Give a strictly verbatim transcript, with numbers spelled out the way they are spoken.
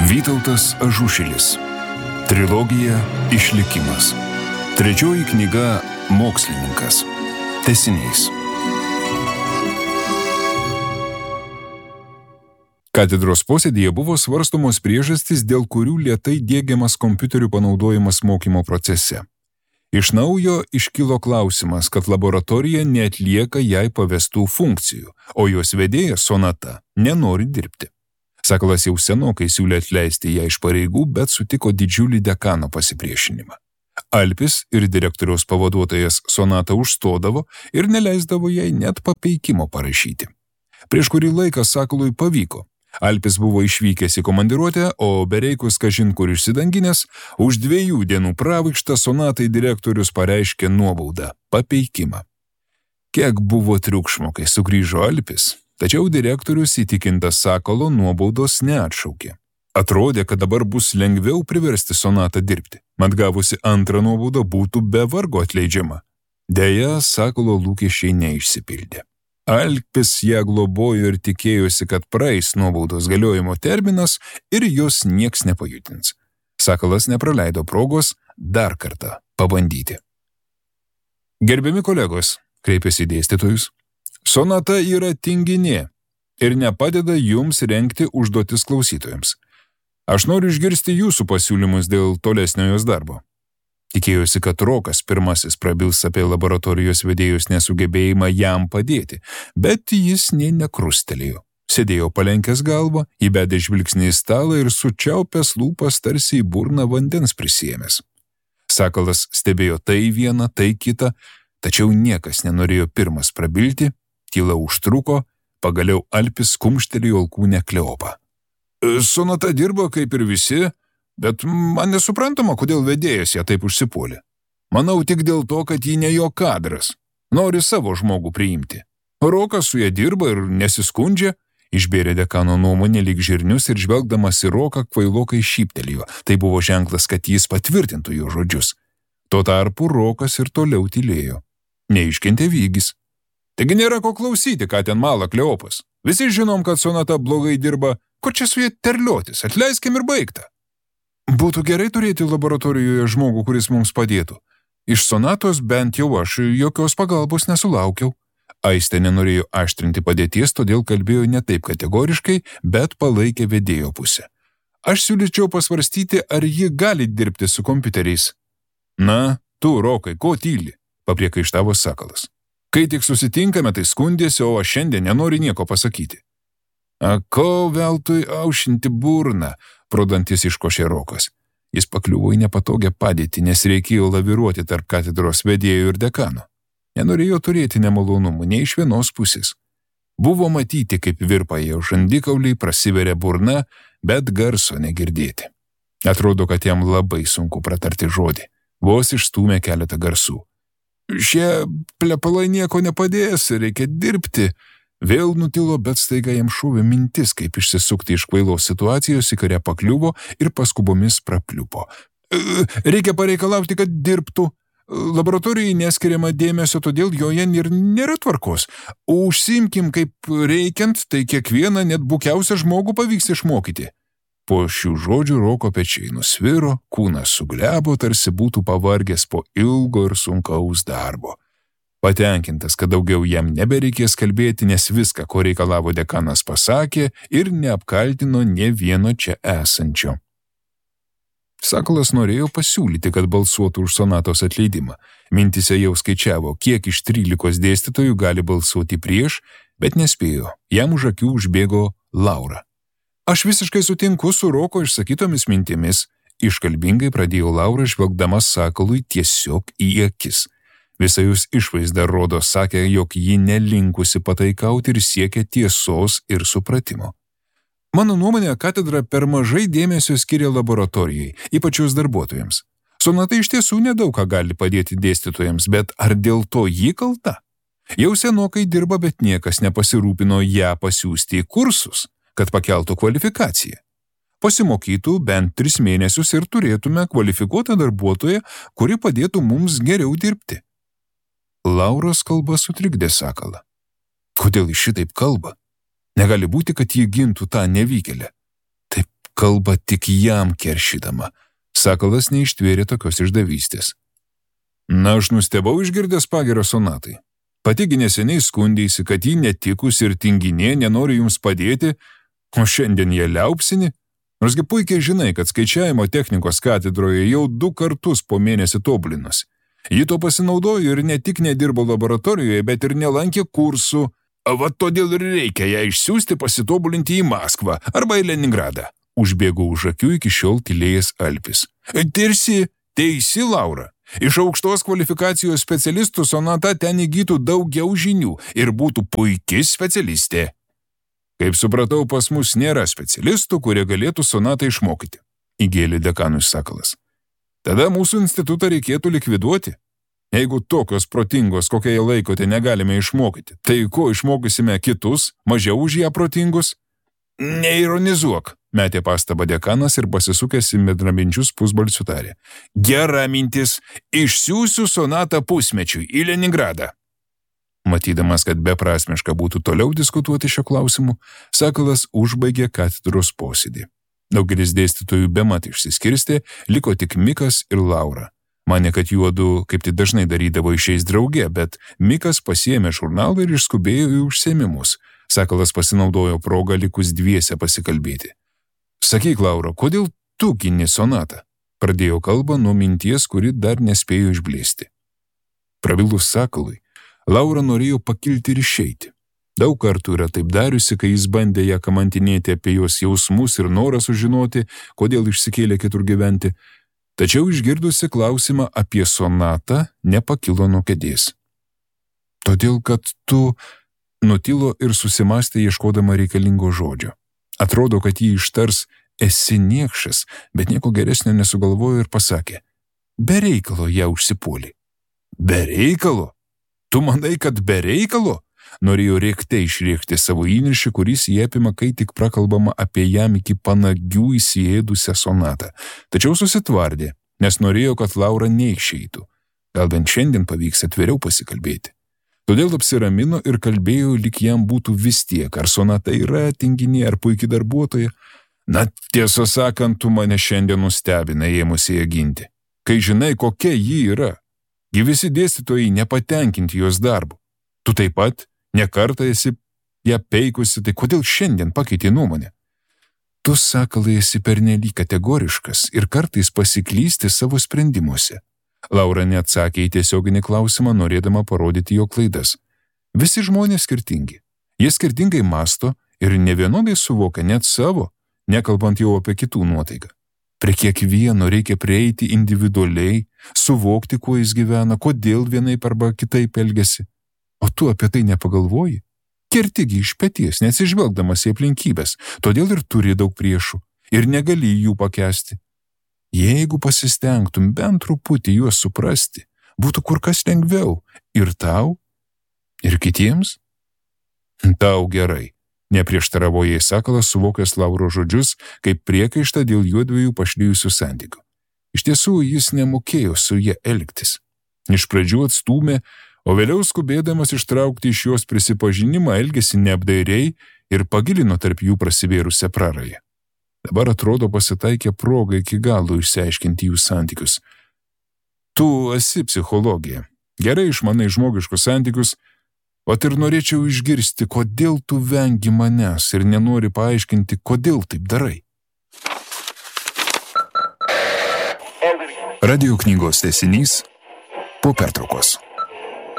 Vytautas Ažušilis. Trilogija Išlikimas. Trečioji knyga Mokslininkas. Tęsinys. Katedros posėdyje buvo svarstomos priežastys, dėl kurių lėtai diegiamas kompiuterių panaudojimas mokymo procese. Iš naujo iškilo klausimas, kad laboratorija neatlieka jai pavestų funkcijų, o jos vedėja Sonata nenori dirbti. Sakalas jau senokai siūlė atleisti ją iš pareigų, bet sutiko didžiulį dekano pasipriešinimą. Alpis ir direktoriaus pavaduotojas Sonata užstodavo ir neleisdavo jai net papeikimo parašyti. Prieš kurį laiką Sakalui pavyko. Alpis buvo išvykęs į komandiruotę, o bereikus kažin kur išsidanginęs, už dviejų dienų pravaikštą Sonatai direktorius pareiškė nuobaudą – papeikimą. Kiek buvo triukšmo, kai sugrįžo Alpis, tačiau direktorius įtikintas Sakalo nuobaudos neatšaukė. Atrodė, kad dabar bus lengviau priversti Sonatą dirbti. Mat gavusi antrą nuobaudą būtų be vargo atleidžiama. Deja, Sakalo lūkesčiai neišsipildė. Alpis ją globojo ir tikėjosi, kad praeis nuobaudos galiojimo terminas ir jos nieks nepajudins. Sakalas nepraleido progos dar kartą pabandyti. Gerbiami kolegos, kreipėsi dėstytojus, Sonata yra tinginė ir nepadeda jums rengti užduotis klausytojams. Aš noriu išgirsti jūsų pasiūlymus dėl tolesnio jos darbo. Tikėjosi, kad Rokas pirmasis prabils apie laboratorijos vedėjus nesugebėjimą jam padėti, bet jis nė nekrustelėjo. Sėdėjo palenkęs galvą, įbedė žvilgsnį į stalą ir sučiaupęs lūpas tarsi į burną vandens prisiėmęs. Sakalas stebėjo tai vieną, tai kitą, tačiau niekas nenorėjo pirmas prabilti, tyla užtruko, pagaliau Alpis kumštelėjo alkūnę Kleopą. Sonata dirba kaip ir visi, bet man nesuprantama, kodėl vedėjas ją taip užsipuolė. Manau tik dėl to, kad ji ne jo kadras. Nori savo žmogų priimti. Rokas su ja dirba ir nesiskundžia, išbėrė dekano nuomonę lyg žirnius ir žvelgdamas į Roką kvailokai šyptelėjo. Tai buvo ženklas, kad jis patvirtintų jo žodžius. Tuo tarpu Rokas ir toliau tylėjo. Neiškentė Vygis. Taigi nėra ko klausyti, ką ten mala Kleopas. Visi žinom, kad Sonata blogai dirba. Ko čia su ja terliotis? Atleiskim ir baigta. Būtų gerai turėti laboratorijoje žmogų, kuris mums padėtų. Iš Sonatos bent jau aš jokios pagalbos nesulaukiau. Aistė nenorėjo aštrinti padėties, todėl kalbėjo ne taip kategoriškai, bet palaikė vedėjo pusę. Aš siūlyčiau pasvarstyti, ar ji gali dirbti su kompiuteriais. Na, tu, Rokai, ko tyli? Papriekaištavo Sakalas. Kai tik susitinkame, tai skundėsi, o aš šiandien nenori nieko pasakyti. A, ko veltui aušinti burną, prodantis iškošė Rokas. Jis pakliuvo į nepatogią padėtį, nes reikėjo laviruoti tarp katedros vedėjų ir dekano. Nenorėjo turėti nemalonumų nei iš vienos pusės. Buvo matyti, kaip virpa jo žandikauliai, prasiveria burna, bet garso negirdėti. Atrodo, kad jam labai sunku pratarti žodį. Vos išstūmė keletą garsų. Šie plepalai nieko nepadės, reikia dirbti. Vėl nutilo, bet staiga jam šūvė mintis, kaip išsisukti iš kvailos situacijos, į kurią pakliuvo ir paskubomis prapliupo. Reikia pareikalauti, kad dirbtų. Laboratorijai neskiriama dėmesio, todėl joje ir nėra tvarkos. O užsiimkim kaip reikiant, tai kiekvieną net bukiausią žmogų pavyks išmokyti. Po šių žodžių Roko pečiai nusviro, kūnas suglebo, tarsi būtų pavargęs po ilgo ir sunkaus darbo. Patenkintas, kad daugiau jam nebereikės kalbėti, nes viską, ko reikalavo dekanas, pasakė ir neapkaltino nė vieno čia esančio. Sakalas norėjo pasiūlyti, kad balsuotų už Sonatos atleidimą. Mintise jau skaičiavo, kiek iš trylikos dėstytojų gali balsuoti prieš, bet nespėjo. Jam už akių užbėgo Laura. Aš visiškai sutinku su Roko išsakytomis mintimis, iškalbingai pradėjo Laura, žvelgdama Sakalui tiesiog į akis. Visa jūs išvaizda rodo, sakė, jog ji nelinkusi pataikauti ir siekia tiesos ir supratimo. Mano nuomonė, katedra per mažai dėmesio skiria laboratorijai, ypač jos darbuotojams. Sonata iš tiesų nedaug ką gali padėti dėstytojams, bet ar dėl to ji kalta? Jau senokai dirba, bet niekas nepasirūpino ją pasiųsti į kursus, kad pakeltų kvalifikaciją. Pasimokytų bent tris mėnesius ir turėtume kvalifikuotą darbuotoją, kuri padėtų mums geriau dirbti. Lauros kalba sutrikdė Sakalą. Kodėl jis šitaip kalba? Negali būti, kad jį gintų tą nevykėlę. Taip Kalba tik jam keršydama. Sakalas neištvėrė tokios išdavystės. Na, aš nustebau išgirdęs pagirą Sonatai. Patigi neseniai skundėsi, kad ji netikus ir tinginė nenori jums padėti, o šiandien jie liaupsini. Norsgi puikiai žinai, kad skaičiavimo technikos katedroje jau du kartus po mėnesį tobulinas. Ji to pasinaudojo ir ne tik nedirbo laboratorijoje, bet ir nelankė kursų. Va todėl ir reikia ją išsiųsti pasitobulinti į Maskvą arba į Leningradą. Užbėgo už akių iki šiol tylėjęs Alpis. Tirsi, teisi, Laura. Iš aukštos kvalifikacijos specialistų Sonata ten įgytų daugiau žinių ir būtų puiki specialistė. Kaip supratau, pas mus nėra specialistų, kurie galėtų Sonatą išmokyti, įgėlė dekanui Sakalas. Tada mūsų institutą reikėtų likviduoti. Jeigu tokios protingos, kokie jie laikote, negalime išmokyti, tai ko išmokysime kitus, mažiau už ją protingus? Neironizuok, metė pastabą dekanas ir pasisukęs į bendraminčius pusbalsiu tarė. Gera mintis, išsiųsiu Sonatą pusmečiui į Leningradą. Matydamas, kad beprasmiška būtų toliau diskutuoti šio klausimu, Sakalas užbaigė katedros posėdį. Daugelis dėstytojų bemat išsiskirstė, liko tik Mikas ir Laura. Manė, kad juodu, kaip tai dažnai darydavo, išeis drauge, bet Mikas pasiėmė žurnalą ir išskubėjo į užsiėmimus. Sakalas pasinaudojo progą likus dviese pasikalbėti. Sakyk, Laura, kodėl tu gini Sonatą? Pradėjo kalbą nuo minties, kuri dar nespėjo išblėsti. Prabilus Sakalui, Laura norėjo pakilti ir išeiti. Daug kartų yra taip dariusi, kai jis bandė ją kamantinėti apie jos jausmus ir norą sužinoti, kodėl išsikėlė kitur gyventi, tačiau išgirdusi klausimą apie Sonatą, nepakilo nuo kėdės. Todėl, kad tu... Nutilo ir susimastė ieškodama reikalingo žodžio. Atrodo, kad jį ištars esi niekšas, bet nieko geresnio nesugalvojo ir pasakė. Be reikalo ją užsipuolė. Be reikalo? Tu manai, kad be reikalo? Norėjo rėkte išrėkti savo įniršį, kuris jį apima, kai tik prakalbama apie jam iki panagių įsiėdusią Sonatą. Tačiau susitvardė, nes norėjo, kad Laura neišeitų. Gal bent šiandien pavyks atviriau pasikalbėti. Todėl apsiramino ir kalbėjo, lyg jam būtų vis tiek, ar Sonata yra tinginė, ar puikiai darbuotoja. Na, tiesą sakant, tu mane šiandien nustebina ėmusi ją ginti. Kai žinai, kokia ji yra, ji visi dėstytojai nepatenkinti jos darbu. Tu taip pat nekartą esi ją peikusi, tai kodėl šiandien pakeitė nuomonę? Tu, Sakalai, esi pernelyg kategoriškas ir kartais pasiklysti savo sprendimuose. Laura neatsakė į tiesioginį klausimą, norėdama parodyti jo klaidas. Visi žmonės skirtingi. Jie skirtingai masto ir nevienodai suvokia net savo, nekalbant jau apie kitų nuotaiką. Prie kiekvieno reikia prieiti individualiai, suvokti, kuo jis gyvena, kodėl vienaip arba kitaip elgiasi. O tu apie tai nepagalvoji? Kertigi iš peties, neatsižvelgdamas į aplinkybės, todėl ir turi daug priešų ir negali jų pakęsti. Jeigu pasistengtum bent truputį juos suprasti, būtų kur kas lengviau ir tau, ir kitiems. Tau gerai, neprieštaravo jai Sakalas, suvokęs Lauros žodžius, kaip priekaištą dėl juodviejų pašlijusių santykių. Iš tiesų, jis nemokėjo su ja elgtis. Iš pradžių atstūmė, o vėliau skubėdamas ištraukti iš jos prisipažinimą elgėsi neapdairiai ir pagilino tarp jų prasivėrusią prarają. Dabar atrodo pasitaikė proga iki galo išsiaiškinti jų santykius. Tu esi psichologija, gerai išmanai žmogiškus santykius, o ir norėčiau išgirsti, kodėl tu vengi manęs ir nenori paaiškinti, kodėl taip darai. Radio knygos tęsinys po pertraukos.